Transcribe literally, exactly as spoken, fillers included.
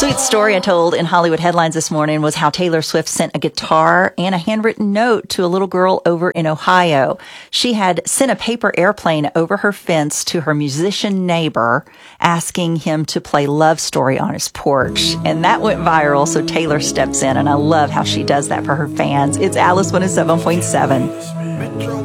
Sweet story I told in Hollywood Headlines this morning was how Taylor Swift sent a guitar and a handwritten note to a little girl over in Ohio. She had sent a paper airplane over her fence to her musician neighbor, asking him to play Love Story on his porch. And that went viral, so Taylor steps in, and I love how she does that for her fans. It's Alice one oh seven point seven.